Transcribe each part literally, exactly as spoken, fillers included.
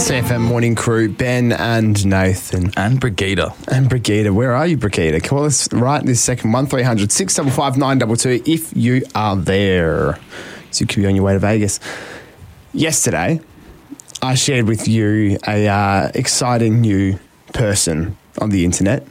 C F M Morning Crew, Ben and Nathan. And Brigida. And Brigida. Where are you, Brigida? Call us right this second. one three hundred six five five nine two two if you are there. So you could be on your way to Vegas. Yesterday, I shared with you a uh, exciting new person on the internet.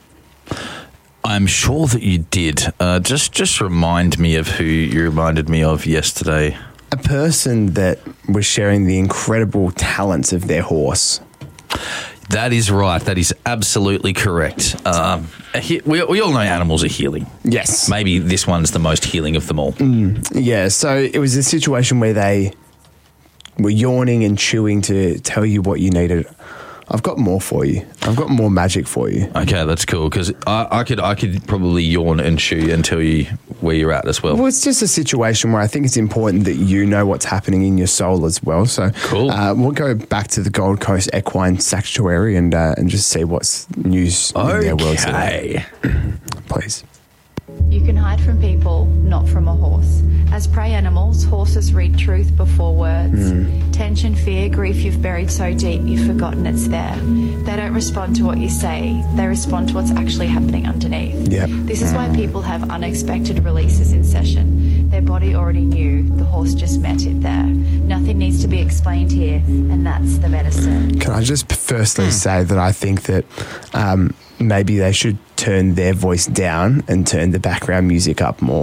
I'm sure that you did. Uh, just, just remind me of who you reminded me of yesterday. A person that was sharing the incredible talents of their horse. That is right. That is absolutely correct. Um, he, we, we all know animals are healing. Yes. Maybe this one's the most healing of them all. Mm, yeah, so it was a situation where they were yawning and chewing to tell you what you needed. I've got more for you. I've got more magic for you. Okay, that's cool, because I, I could I could probably yawn and chew and tell you where you're at as well. Well, it's just a situation where I think it's important that you know what's happening in your soul as well. So cool. Uh, we'll go back to the Gold Coast Equine Sanctuary and uh, and just see what's news okay. in their world today. Please. You can hide from people, not from a horse. As prey animals, horses read truth before words. Mm. Tension, fear, grief you've buried so deep you've forgotten it's there. They don't respond to what you say. They respond to what's actually happening underneath. Yep. This is why people have unexpected releases in session. Their body already knew. The horse just met it there. Nothing needs to be explained here, and that's the medicine. Can I just firstly mm. say that I think that um, maybe they should turn their voice down and turn the background music up more.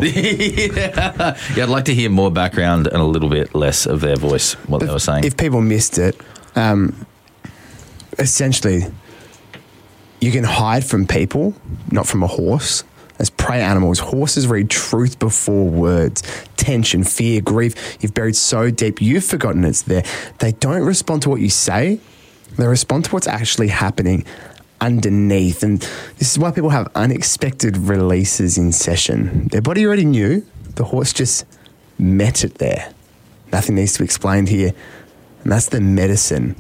yeah. yeah, I'd like to hear more background and a little bit less of their voice, what if, they were saying. If people missed it, um, essentially, you can hide from people, not from a horse. As prey animals, horses read truth before words. Tension, fear, grief, you've buried so deep, you've forgotten it's there. They don't respond to what you say. They respond to what's actually happening underneath, and this is why people have unexpected releases in session. Their body already knew, the horse just met it there. Nothing needs to be explained here, and that's the medicine.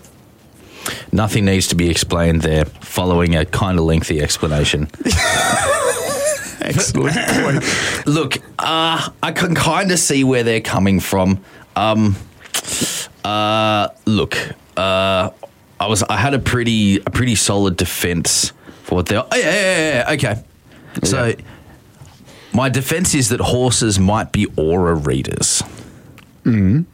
Nothing needs to be explained there, following a kind of lengthy explanation. Excellent point. Look, uh, I can kind of see where they're coming from. Um, uh, look, uh, I was I had a pretty a pretty solid defense for what they're. Oh, yeah, yeah, yeah, okay. Yeah. So my defense is that horses might be aura readers. Mm.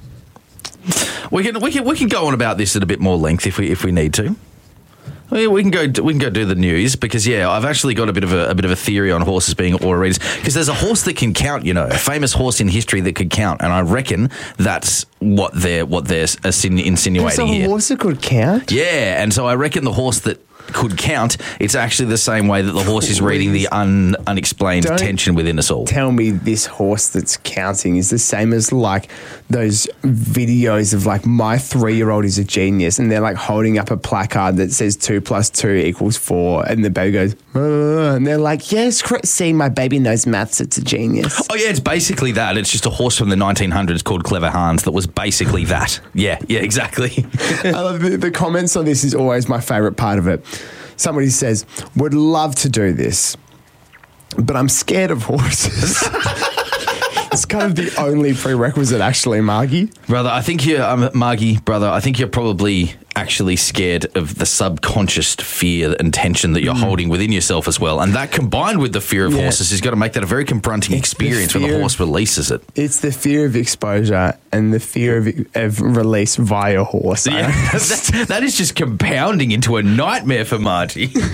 We can we can we can go on about this at a bit more length if we if we need to. We we can go. We can go do the news because yeah, I've actually got a bit of a, a bit of a theory on horses being aura readers because there's a horse that can count. You know, a famous horse in history that could count, and I reckon that's what they're what they're insinuating There's a here. horse that could count. Yeah, and so I reckon the horse that could count, it's actually the same way that the horse is reading the un, unexplained Don't tension within us all. Tell me this horse that's counting is the same as like those videos of like my three-year-old is a genius and they're like holding up a placard that says two plus two equals four and the baby goes, uh, and they're like, yes, see, my baby knows maths, it's a genius. Oh yeah, it's basically that. It's just a horse from the nineteen hundreds called Clever Hans that was basically that. Yeah, yeah, exactly. I love the, the comments on this is always my favourite part of it. Somebody says, would love to do this, but I'm scared of horses. It's kind of the only prerequisite, actually, Margie. Brother, I think you're, um, Margie, brother, I think you're probably actually scared of the subconscious fear and tension that you're mm. holding within yourself as well. And that combined with the fear of yeah. horses has got to make that a very confronting it's experience the when the horse releases it. It's the fear of exposure and the fear of, of release via horse. Yeah, that, that is just compounding into a nightmare for Margie. You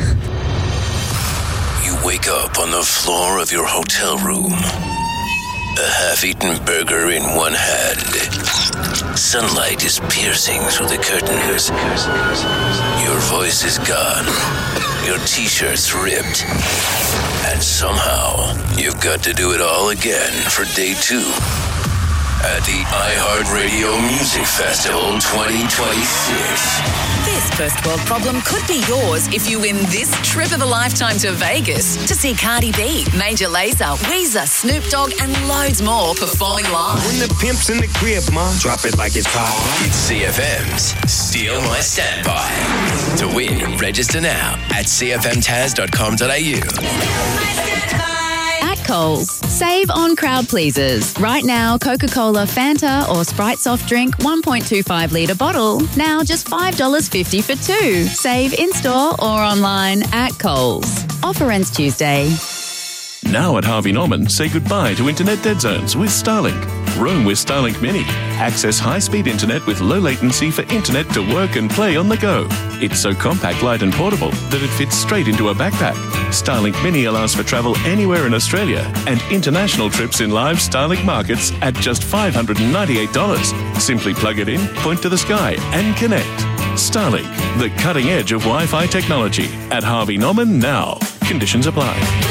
wake up on the floor of your hotel room. A half-eaten burger in one hand. Sunlight is piercing through the curtains. Your voice is gone. Your t-shirt's ripped. And somehow, you've got to do it all again for day two at the iHeartRadio Music Festival twenty twenty-six. This first world problem could be yours if you win this trip of a lifetime to Vegas to see Cardi B, Major Lazer, Weezer, Snoop Dogg, and loads more performing live. When the pimp's in the crib, ma, drop it like it's hot. It's C F M's Steal My Standby. To win, register now at c f m taz dot com dot a u. Coles. Save on crowd pleasers. Right now, Coca-Cola, Fanta or Sprite soft drink one point two five litre bottle. Now just five dollars fifty for two. Save in-store or online at Coles. Offer ends Tuesday. Now at Harvey Norman, say goodbye to internet dead zones with Starlink. Roam with Starlink Mini. Access high-speed internet with low latency for internet to work and play on the go. It's so compact, light and portable that it fits straight into a backpack. Starlink Mini allows for travel anywhere in Australia and international trips in live Starlink markets at just five hundred ninety-eight dollars. Simply plug it in, point to the sky and connect. Starlink, the cutting edge of Wi-Fi technology. At Harvey Norman now. Conditions apply.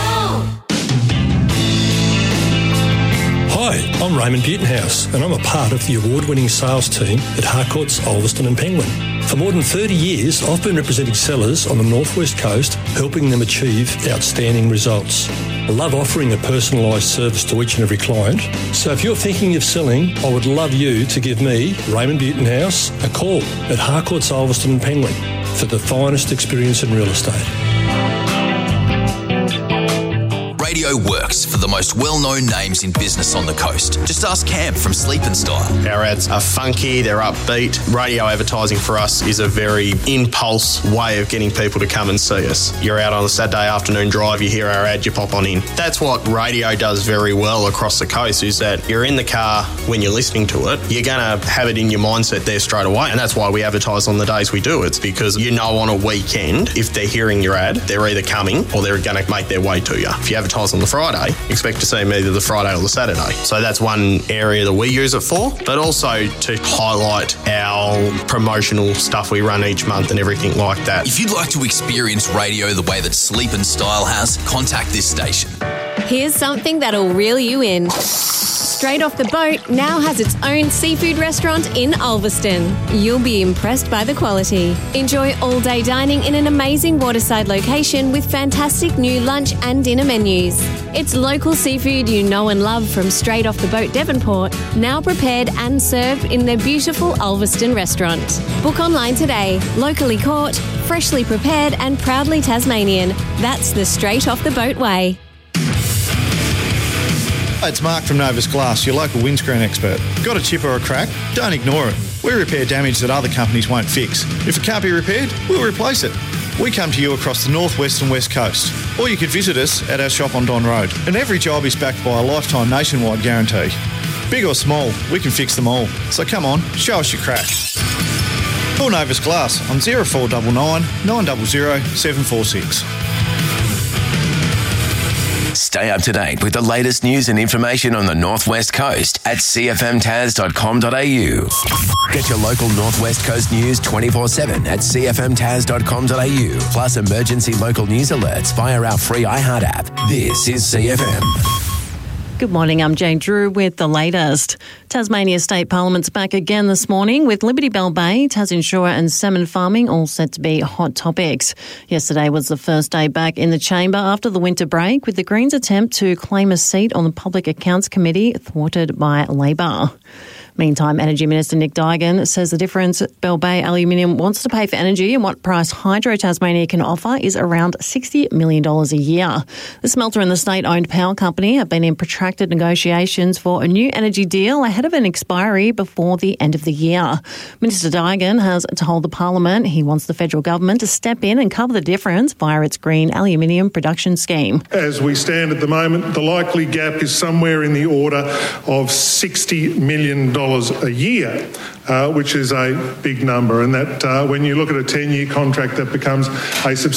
Hi, I'm Raymond Butenhouse, and I'm a part of the award-winning sales team at Harcourts, Ulverston and Penguin. For more than thirty years, I've been representing sellers on the North West Coast, helping them achieve outstanding results. I love offering a personalised service to each and every client. So if you're thinking of selling, I would love you to give me, Raymond Butenhouse, a call at Harcourts, Ulverston and Penguin for the finest experience in real estate. Radio works for the most well-known names in business on the coast. Just ask Cam from Sleep and Style. Our ads are funky, they're upbeat. Radio advertising for us is a very impulse way of getting people to come and see us. You're out on a Saturday afternoon drive, you hear our ad, you pop on in. That's what radio does very well across the coast, is that you're in the car when you're listening to it, you're going to have it in your mindset there straight away, and that's why we advertise on the days we do. It's because you know on a weekend, if they're hearing your ad, they're either coming or they're going to make their way to you. If you advertise on the Friday, expect to see them either the Friday or the Saturday. So that's one area that we use it for, but also to highlight our promotional stuff we run each month and everything like that. If you'd like to experience radio the way that Sleep and Style has, contact this station. Here's something that'll reel you in. Straight Off the Boat now has its own seafood restaurant in Ulverston. You'll be impressed by the quality. Enjoy all-day dining in an amazing waterside location with fantastic new lunch and dinner menus. It's local seafood you know and love from Straight Off the Boat Devonport, now prepared and served in their beautiful Ulverston restaurant. Book online today. Locally caught, freshly prepared and proudly Tasmanian. That's the Straight Off the Boat way. It's Mark from Novus Glass, your local windscreen expert. Got a chip or a crack? Don't ignore it. We repair damage that other companies won't fix. If it can't be repaired, we'll replace it. We come to you across the North West and West Coast. Or you could visit us at our shop on Don Road. And every job is backed by a lifetime nationwide guarantee. Big or small, we can fix them all. So come on, show us your crack. Call Novus Glass on oh four nine nine, nine zero zero, seven four six. Stay up to date with the latest news and information on the North West Coast at c f m tas dot com dot a u. Get your local North West Coast news twenty-four seven at c f m tas dot com dot a u. Plus emergency local news alerts via our free iHeart app. This is C F M. Good morning, I'm Jane Drew with the latest. Tasmania State Parliament's back again this morning with Liberty Bell Bay, Tasensure and salmon farming all set to be hot topics. Yesterday was the first day back in the chamber after the winter break, with the Greens' attempt to claim a seat on the Public Accounts Committee thwarted by Labor. Meantime, Energy Minister Nick Duigan says the difference Bell Bay Aluminium wants to pay for energy and what price Hydro Tasmania can offer is around sixty million dollars a year. The smelter and the state-owned power company have been in protracted negotiations for a new energy deal ahead of an expiry before the end of the year. Minister Duigan has told the Parliament he wants the federal government to step in and cover the difference via its green aluminium production scheme. As we stand at the moment, the likely gap is somewhere in the order of sixty million dollars a year, uh, which is a big number. And that uh, when you look at a ten-year contract, that becomes a substantial